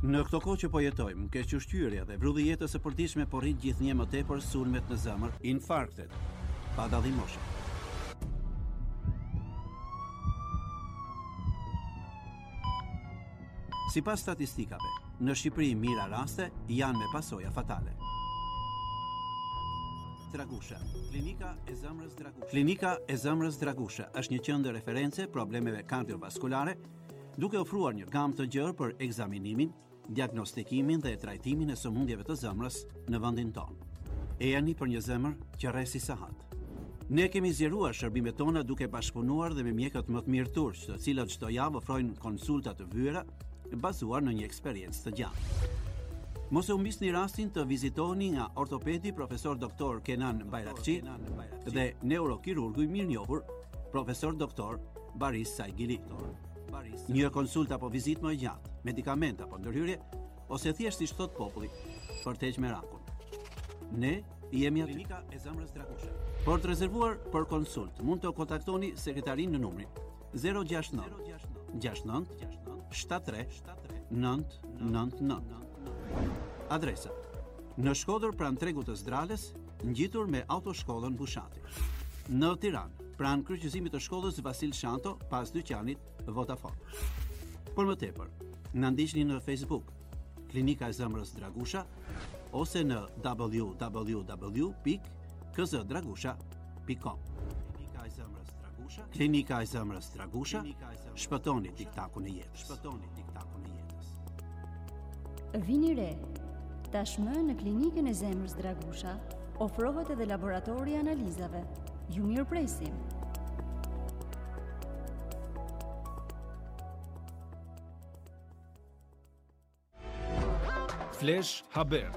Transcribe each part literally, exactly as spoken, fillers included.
Në këto kohë që po jetojmë, keq ushqyerja dhe vrudhi jetës së përditshme po rrit gjithnjë më tepër sulmet në zemër, infarktet, pa dallim moshe. Sipas statistikave, në Shqipëri mira raste janë me pasoja fatale. Dragusha, klinika e zemrës Dragusha. Klinika e zemrës Dragusha është një qendër reference problemeve kardiovaskulare, duke ofruar një gamë të gjerë për ekzaminimin, diagnostikimin dhe trajtimin e sëmundjeve të zemrës në vendin tonë. E jani për një zemër që rresi sahat. Ne kemi zgjeruar shërbimet tona duke bashkëpunuar dhe me mjekët më të mirë turq, të cilët çdo javë ofrojnë konsulta të vyera bazuar në një eksperiencë të gjatë. Mos e humbisni rastin të vizitoni nga ortopedi profesor doktor Kenan Bayrakçi dhe neurokirurgu i mirënjohur profesor doktor Baris Saigili. Një konsulta apo vizitë më e gjatë, medikament apo ndërhyrje, ose thjesht siç thot populli, për të heqë merakun. Ne jemi aty. Klinika e zemrës Dragusha. Për të rezervuar për konsult, mund të kontaktoni sekretarin në numrin zero gjasht nëntë gjasht nëntë shtatëdhjetë tre nëntë nëntë nëntë. Adresa: në Shkodër pranë tregut të Zdrales, ngjitur me autoshkollën Bushati. Në Tiranë, pranë kryqëzimit të shkollës Vasil Shanto, pas dyqanit Vodafone. Për më tepër, na ndiqni në Facebook, Klinika e zemrës Dragusha, ose në w w w pikë k z dragusha pikë com. Klinika e zemrës Dragusha, Klinika e zemrës Dragusha, shpëtoni tiktakun e jetës. Shpëtoni tiktakun e jetës. Vini re, tashmë në Klinikën e zemrës Dragusha ofrohet edhe laboratori i analizave. Ju mirë presim. Flash Haber.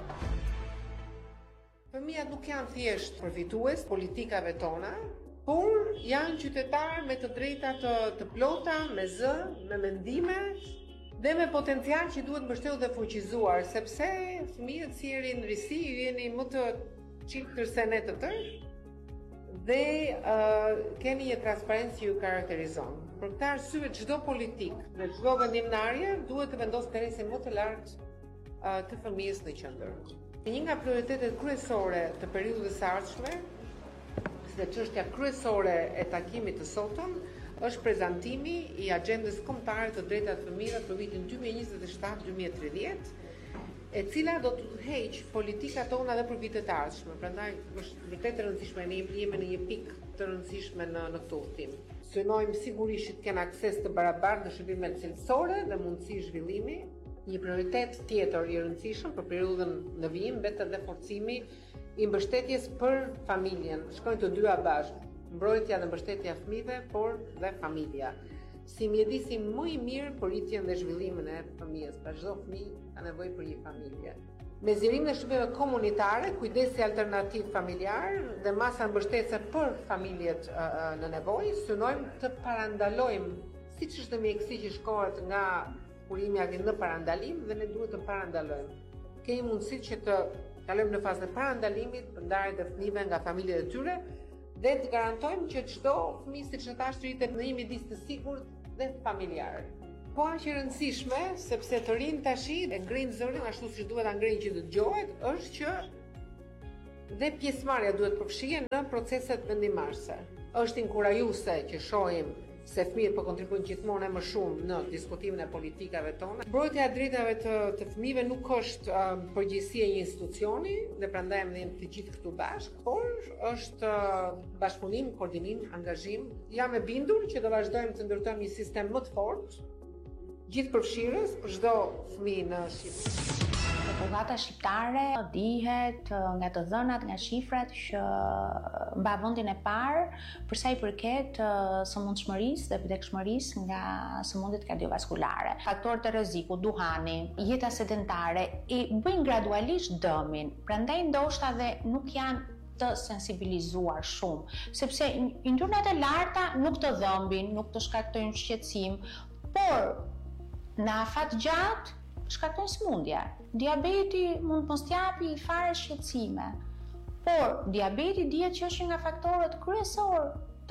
Fëmijët nuk janë thjesht përfitues politikave tona, por janë qytetarë me të drejta të, të plota, me zë, me mendime dhe me potencial që duhet mbështetur dhe fuqizuar, sepse fëmijët si erin risi ju jeni më të çiftë se ne të tërë dhe uh, keni një transparencë që ju karakterizon. Për këtë arsye çdo politik dhe çdo vendimtarje duhet të vendosë interesin më të lartë uh, të fëmijës në qendër. Një nga prioritetet kryesore të periudhës së ardhshme, dhe çështja kryesore e takimit të sotëm, është prezantimi i agjendës kombëtare të drejtave të fëmijëve për vitin dy mijë e njëzet e shtatë dy mijë e tridhjetë, e cila do të heq politikat tona dhe për vitet e ardhshme. Prandaj është vërtet e rëndësishme, ne jemi në një pikë të rëndësishme në në këtë udhtim. Synojmë sigurisht të kenë akses të barabartë në shërbimet cilësore dhe mundësi zhvillimi. Një prioritet tjetër i rëndësishëm për periudhën në vijim mbetet edhe forcimi i mbështetjes për familjen. Shkojnë të dyja bashkë, mbrojtja dhe mbështetja e fëmijëve, por dhe familja. Si mjedisi më i mirë për rritjen dhe zhvillimin e fëmijës, pra çdo fëmijë ka nevojë për një familje. Me zgjerimin e shërbimeve komunitare, kujdesi alternativ familjar dhe masa mbështetëse për familjet uh, në nevojë, synojmë të parandalojmë, siç është mjekësi që shkohet nga kurimi agri në parandalim dhe ne duhet të parandalojmë. Kemi mundësi që të kalojmë në fazën e parandalimit për ndarjen e fëmijëve nga familjet e tyre dhe të garantojmë që çdo fëmijë siç e thash rritet në një midis të sigurt dhe familjar. Po aq e rëndësishme, sepse të rinë tashi e ngrinë zërin ashtu siç duhet ta ngrinë që të dëgjohet, është që dhe pjesëmarrja duhet përfshihen në proceset vendimarrëse. Është inkurajuese që shohim se fëmijët po kontribuojnë gjithmonë më shumë në diskutimin e politikave tona. Mbrojtja e drejtave të, të fëmijëve nuk është um, përgjegjësi e një institucioni, dhe prandaj ne të gjithë këtu bashkë, por është uh, bashkëpunim, koordinim, angazhim. Jam e bindur që do vazhdojmë të ndërtojmë një sistem më të fortë, gjithëpërfshirës për çdo fëmijë në Shqipëri. Populata shqiptare dihet nga të dhënat, nga shifrat që mba vendin e parë për sa i përket sëmundshmërisë dhe vdekshmërisë nga sëmundjet kardiovaskulare. Faktorët e rrezikut, duhani, jeta sedentare i bëjnë gradualisht dëmin. Prandaj ndoshta dhe nuk janë të sensibilizuar shumë, sepse yndyrnat e larta nuk të dhëmbin, nuk të shkaktojnë shqetësim, por në afat gjatë shkaktojnë sëmundje. Diabeti mund mos t'japi fare shqetësime, por diabeti dihet që është nga faktorët kryesorë të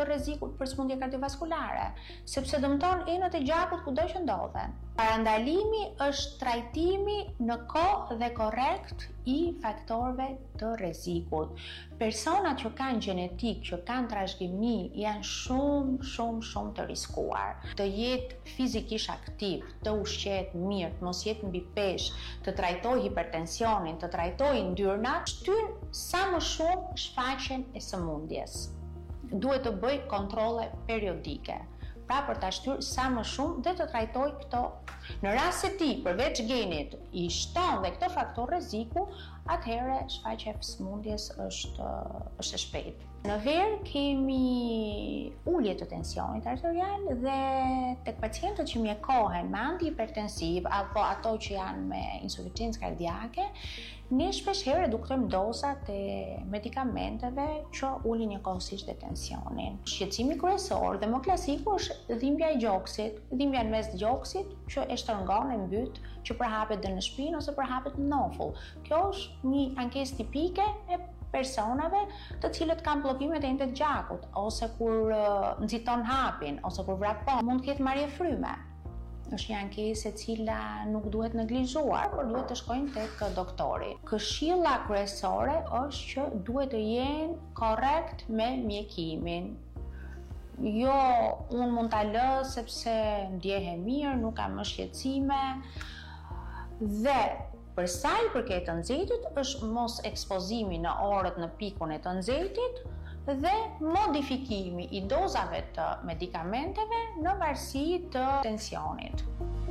të rrezikut për sëmundje kardiovaskulare, sepse dëmton enët e gjakut kudo që ndodhen. Parandalimi është trajtimi në kohë dhe korrekt i faktorëve të rrezikut. Personat që kanë gjenetik, që kanë trashëgimi, janë shumë, shumë, shumë të riskuar. Të jetë fizikisht aktiv, të ushqehet mirë, të mos jetë mbi peshë, të trajtojë hipertensionin, të trajtojë ndyrnat, shtyn sa më shumë shfaqjen e sëmundjes. Duhet të bëj kontrolle periodike. Pra për ta shtyrë sa më shumë dhe të trajtoj këto. Në rast se ti përveç genit i shton dhe këto faktor rreziku, atëherë shfaqja e sëmundjes është është e shpejtë. Në verë kemi ulje të tensionit arterial dhe tek pacientët që mjekohen me antihipertensiv apo ato që janë me insuficiencë kardiake, ne shpeshherë reduktojmë dozat e medikamenteve që ulin njëkohësisht dhe tensionin. Shqetësimi kryesor dhe më klasiku është dhimbja e gjoksit, dhimbja në mes të gjoksit që e shtrëngon e mbyt që përhapet dhe në shpinë ose përhapet në nofull. Kjo është një ankesë tipike e personave të cilët kanë bllokime të enëve të gjakut, ose kur uh, nxiton hapin, ose kur vrapon, mund të ketë marrje fryme. Është një ankesë e cila nuk duhet neglizhuar, por duhet të shkojnë tek doktori. Këshilla kryesore është që duhet të jenë korrekt me mjekimin. Jo, unë mund ta lë sepse ndjehem mirë, nuk kam më shqetësime. Dhe për sa i përket të nxehtit, është mos ekspozimi në orët në pikun e të nxehtit dhe modifikimi i dozave të medikamenteve në varësi të tensionit.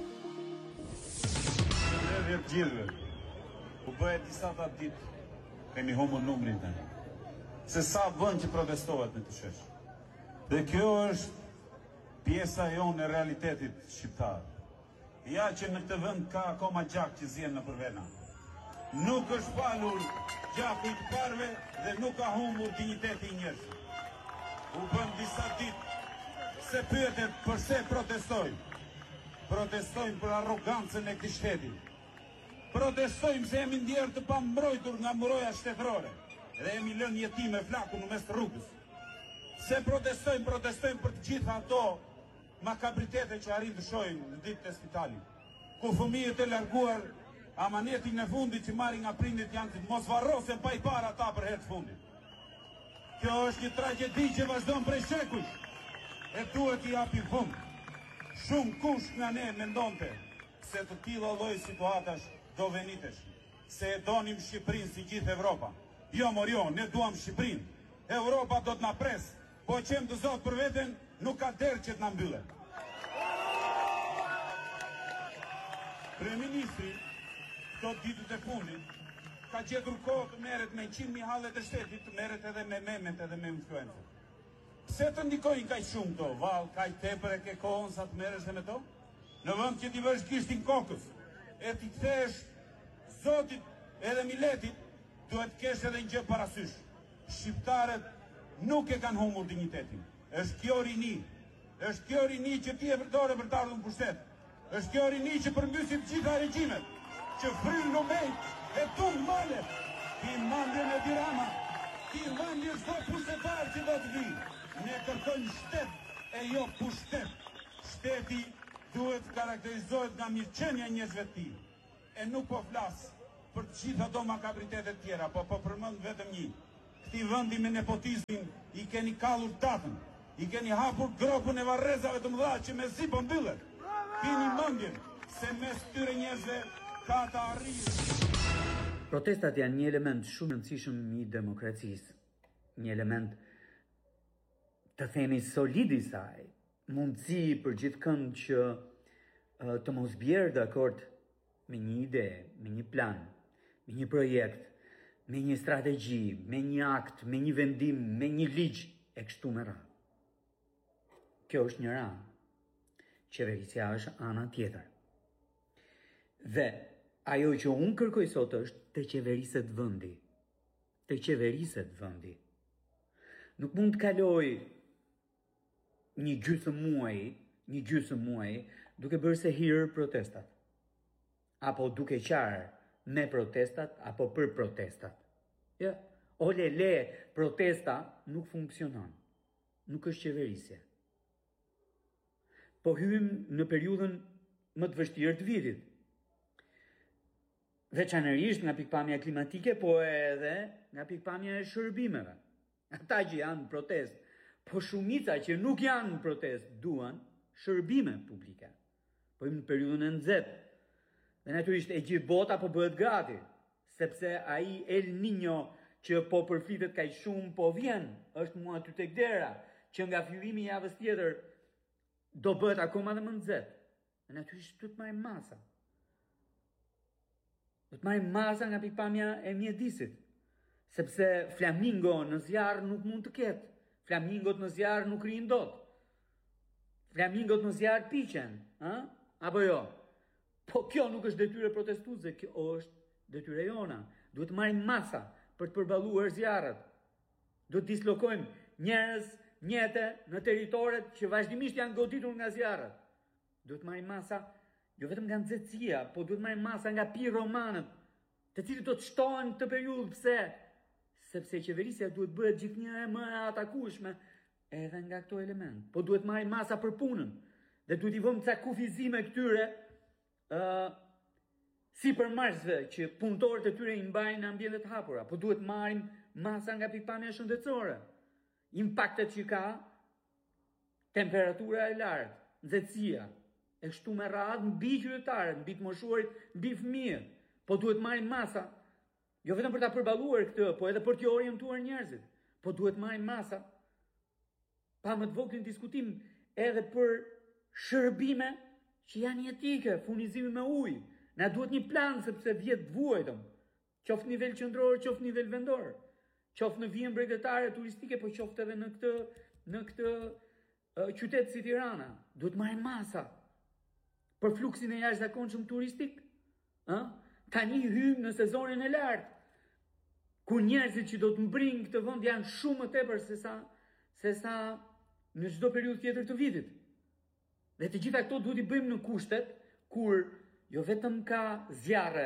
Në gjithëve, u bëhet disa ta ditë, kemi humbur numrin tani, se sa vend që protestohet në të shesh. Dhe kjo është pjesa jonë e realitetit shqiptar. Ja që në këtë vend ka akoma gjak që zjen në përvena. Nuk është falur gjaku i të parve dhe nuk ka humbur dinjiteti i njerëzve. U bën disa ditë se pyetet përse protestojmë. Protestojmë për arrogancën e këtij shteti. Protestojmë se jemi ndjerë të pambrojtur nga muroja shtetërore dhe jemi lënë jetime flaku në mes të rrugës. Se protestojmë, protestojmë për të gjitha ato makabritete që arrin të shohim në ditët e spitalit, ku fëmijët e larguar amanetin e fundit që marrin nga prindit janë të mos varrosen pa i parë ata për herë të fundit. Kjo është një tragjedi që vazhdon prej shekuj e duhet i japim fund. Shumë kush nga ne mendonte se të tilla lloj situatash do venitesh, se e donim Shqipërinë si gjithë Evropa. Jo, mor jo, ne duam Shqipërinë. Europa do të na pres, po qem të zot për veten, nuk ka derë që të na mbyllet. Kryeministri, këto ditët e fundit, ka gjetur kohë të merret me njëqind mijë hallet e shtetit, të merret edhe me memet edhe me influencët. Pse të ndikojnë kaq shumë to? Vall, kaq tepër e ke kohën sa të merresh me to? Në vend që ti vësh gishtin kokës, e ti kthesh Zotit edhe miletit, duhet kesh edhe një gjë parasysh. Shqiptarët nuk e kanë humbur dinjitetin. Është kjo rini, është kjo rini që ti e përdore për të ardhur në pushtet. Është kjo rini që përmbysi të gjitha regjimet, që fryn lumejt e tunë malet. Ti mandjen e Tirana, ti mandjen çdo pushtetar që do të vi. Ne kërkojmë shtet e jo pushtet. Shteti duhet të karakterizohet nga mirëqenia e njerëzve të tij. E nuk po flas për të gjitha ato makabritete të tjera, po po përmend vetëm një. Këtij vendi me nepotizmin i keni kallur tatën. I keni hapur gropën e varrezave të mëdha që me zi po mbyllet. Keni mendjen se mes këtyre njerëzve ka të arrijë. Protestat janë një element shumë i rëndësishëm i demokracisë. Një element të themi solid i saj, mundësi për gjithkënd që uh, të mos bjerë dakord me një ide, me një plan, me një projekt, me një strategji, me një akt, me një vendim, me një ligj e kështu me radhë. Kjo është një ranë. Qeverisja është ana tjetër. Dhe ajo që unë kërkoj sot është të qeveriset vendi. Të qeveriset vendi. Nuk mund të kaloj një gjysmë muaji, një gjysmë muaji duke bërë se hirë protestat. Apo duke qarë me protestat apo për protestat. Ja, ole le protesta nuk funksionon. nuk është qeverisje. Po hymë në periudhën më të vështirë të vitit. Veçanërisht nga pikpamja klimatike, po edhe nga pikpamja e shërbimeve. Ata që janë në protest, po shumica që nuk janë në protest, duan shërbime publike. Po hymë në periudhën e nxehtë. Dhe natyrisht e gjithë bota po bëhet gati, sepse ai El Niño që po përflitet kaq shumë po vjen, është mua aty tek dera, që nga fillimi i javës tjetër do bëhet akoma dhe më nxehtë. Dhe natyrisht do të marrim masa. Do të marrim masa nga pikpamja e mjedisit, sepse flamingo në zjarr nuk mund të ketë. Flamingot në zjarr nuk rrin dot. Flamingot në zjarr piqen, ë? Apo jo? Po kjo nuk është detyrë protestuese, kjo është detyrë jona. Duhet të marrim masa për të përballuar zjarret. Duhet të dislokojmë njerëz, mjete në territoret që vazhdimisht janë goditur nga zjarret. Duhet të marrim masa jo vetëm nga nxehtësia, po duhet të marrim masa nga piromanët, të cilët do të shtohen këtë periudhë. Pse? Sepse qeverisja duhet bëhet gjithnjëherë më e atakueshme edhe nga këto element. Po duhet marrim masa për punën dhe duhet i vëmë ca kufizime këtyre uh, si përmarrësve që punëtorët e tyre i mbajnë në ambiente të hapura. Po duhet marrim masa nga pikpamja shëndetësore. Impaktet që ka temperatura e lartë, nxehtësia, e kështu me radhë mbi qytetarët, mbi të moshuarit, mbi fëmijët. Po duhet marrim masa, jo vetëm për ta përballuar këtë, po edhe për të orientuar njerëzit. Po duhet marrim masa, pa më të vogël diskutim edhe për shërbime që janë jetike, furnizimi me ujë. Na duhet një plan sepse vjet vuajtëm, qoftë nivel qendror, qoftë nivel vendor, qoftë në vijën bregdetare turistike, po qoftë edhe në këtë në këtë uh, qytet si Tirana. Duhet marrim masa për fluksin e jashtëzakonshëm turistik, ë? Tani hym në sezonin e lartë, ku njerëzit që do të mbrijnë këtë vend janë shumë më tepër se sa se sa në çdo periudhë tjetër të vitit. Dhe të gjitha këto duhet i bëjmë në kushtet kur jo vetëm ka zjarre,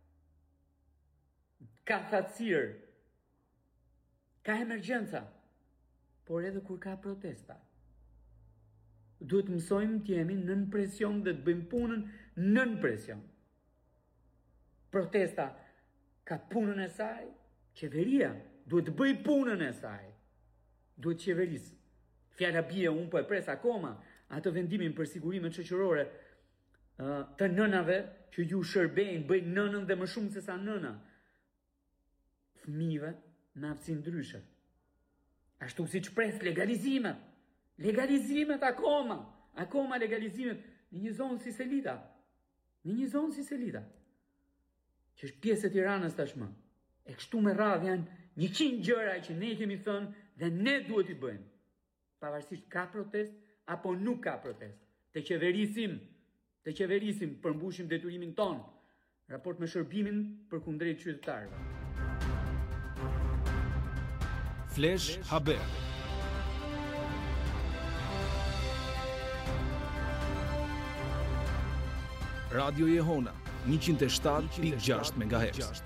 ka thatësirë, ka emergjenca, por edhe kur ka protesta. Duhet mësojmë të jemi nën presion dhe të bëjmë punën nën presion. Protesta ka punën e saj, qeveria duhet të bëj punën e saj. Duhet qeverisë. Fjala bie, unë po e pres akoma atë vendimin për sigurimet shoqërore të nënave që ju shërbejnë, bëjnë nënën dhe më shumë se sa nëna. Fëmijëve me aftësi ndryshe. Ashtu siç pres legalizimet. Legalizimet akoma, akoma legalizimet në një zonë si Selita. Në një zonë si Selita, që është pjesë e Tiranës tashmë. E kështu me radhë janë njëqind gjëra që ne kemi thënë dhe ne duhet i bëjmë. Pavarësisht ka protest apo nuk ka protest. Të qeverisim, të qeverisim përmbushim detyrimin ton, raport me shërbimin përkundrejt qytetarëve. Flash Haber. Radio Jehona njëqind e shtatë pikë gjashtë megahertz.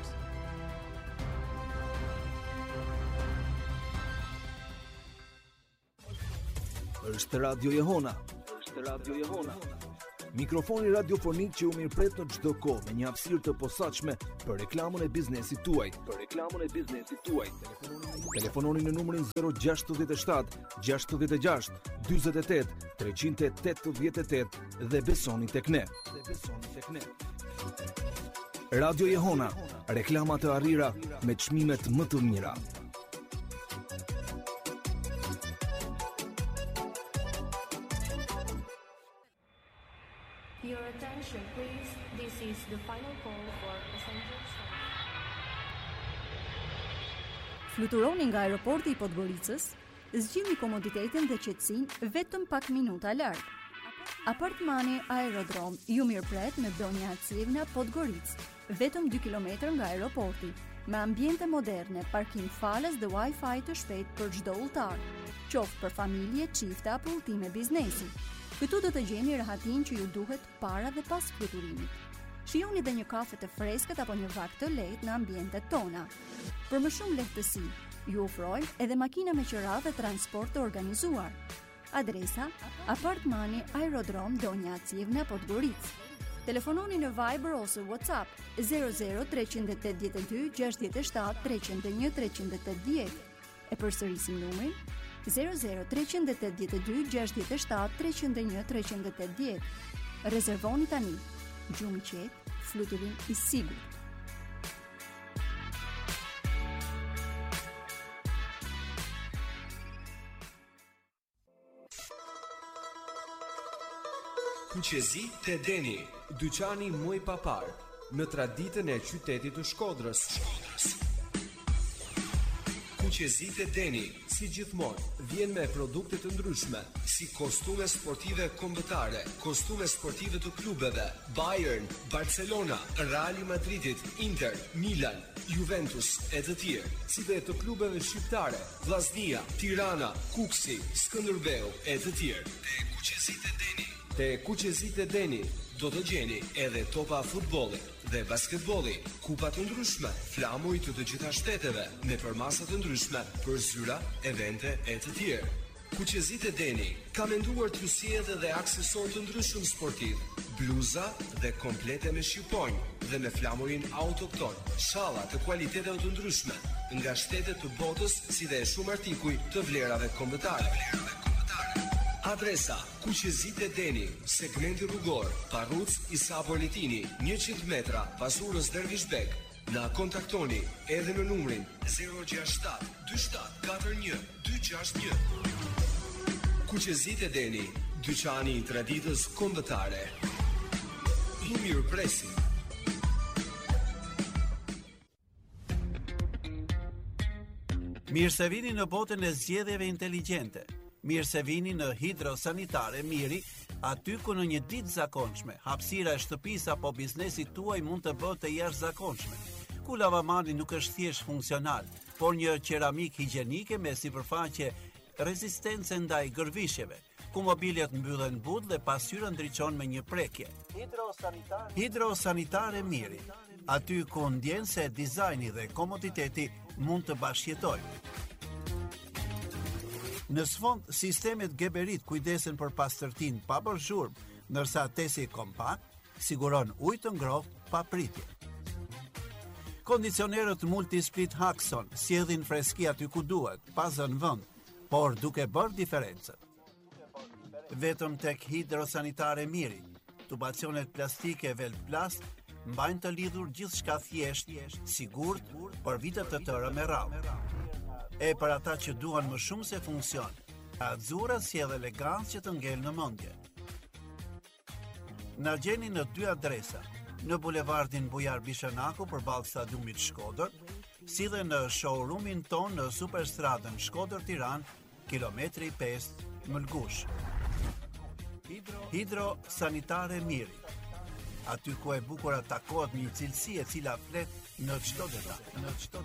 Është Radio Jehona. Është Radio Jehona. Mikrofoni radiofonik që u mirëpret në çdo kohë me një hapësirë të posaçme për reklamën e biznesit tuaj. Për reklamën e biznesit tuaj. Telefononi në numrin zero gjasht shtat gjasht gjasht dyzet e tetë treqind e tetëdhjetë e tetë dhe besoni tek ne. Dhe besoni tek ne. Radio Jehona, reklama të arrira me çmimet më të mira. Your attention, please. This is the final call for passengers. Fluturoni nga aeroporti i Podgoricës, zgjidhni komoditetin dhe qetësinë vetëm pak minuta larg. Apartmani Aerodrom ju mirëpret me Donja Acivna Podgoricë, vetëm dy kilometra nga aeroporti, me ambiente moderne, parkim falas dhe Wi-Fi të shpejt për çdo udhëtar, qoftë për familje, çifte apo udhëtime biznesi. Këtu do të gjeni rahatin që ju duhet para dhe pas fluturimit. Shijoni dhe një kafe të freskët apo një vak të lehtë në ambientet tona. Për më shumë lehtësi, Ju ofrojmë edhe makina me qira dhe transport të organizuar. Adresa: Apartmani Aerodrom Donja Acivna, Podgoricë. Telefononi në Viber ose WhatsApp zero zero tre opt dy gjasht shtat tre zero një tre opt zero. E përsërisim numrin zero zero tre opt dy gjasht shtat tre zero një tre zero zero. Rezervoni tani. Gjumë i qetë, fluturim i sigurt. Kuqezi te Deni, dyqani muj papar, në traditën e qytetit të Shkodrës. Kuqezi te Deni, si gjithmonë, vjen me produkte të ndryshme, si kostume sportive kombëtare, kostume sportive të klubeve, Bayern, Barcelona, Real Madridit, Inter, Milan, Juventus e të tjerë, si dhe të klubeve shqiptare, Vllaznia, Tirana, Kuksi, Skënderbeu e të tjerë. Te Kuqezi te Deni. Te Kuqezi te Deni do të gjeni edhe topa futbolli dhe basketbolli, kupa të ndryshme, flamuj të të gjitha shteteve, me përmasa të ndryshme për zyra, evente e të tjerë. Kuqezi te Deni ka menduar t'ju sjellë edhe aksesor të ndryshëm sportiv, bluza dhe komplete me shqiponjë dhe me flamurin autokton, shalla të kualiteteve të ndryshme nga shtetet të botës, si dhe shumë artikuj të vlerave kombëtare. Adresa: Kuqezi te Deni, segmenti rrugor, Parruc Isa Poletini, njëqind metra, Pasurës Dervishbek. Na kontaktoni edhe në numrin zero gjasht shtat dy shtat katër një dy gjasht një. Kuqezi te Deni, dyqani i traditës kombëtare. I mirëpresim. Mirë se vini në botën e zgjedhjeve inteligjente. Mirë se vini në Hidrosanitare Miri, aty ku në një ditë zakonshme, hapësira e shtëpisë apo biznesit tuaj mund të bëhet të jashtëzakonshme. Ku lavamani nuk është thjesht funksional, por një qeramik higjienike me sipërfaqe rezistence ndaj gërvishjeve, ku mobiljet mbyllen but dhe pasqyra ndriçon me një prekje. Hidrosanitare, Hidrosanitare Miri, aty ku ndjen se dizajni dhe komoditeti mund të bashkëjetojnë. Në sfond, sistemet Geberit kujdesen për pastërtinë pa bërë zhurmë, ndërsa tesi kompakt siguron ujë të ngrohtë pa pritje. Kondicionerët Multisplit Haxon sjellin freski aty ku duhet, pa zënë vend, por duke bërë diferencën. Vetëm tek Hidrosanitare Miri, tubacionet plastike Velplast mbajnë të lidhur gjithçka thjesht, sigurt për vite të tëra me radhë. E për ata që duan më shumë se funksion, Azzurra sjell elegancë që të ngel në mendje. Na gjeni në dy adresa, në bulevardin Bujar Bishanaku përballë stadiumit Shkodër, si dhe në showroomin ton në Superstradën Shkodër-Tiranë, kilometri pesë Mëlgush. Hidrosanitare Miri, aty ku e bukur takohet një cilësi e cila flet në çdo detaj, në çdo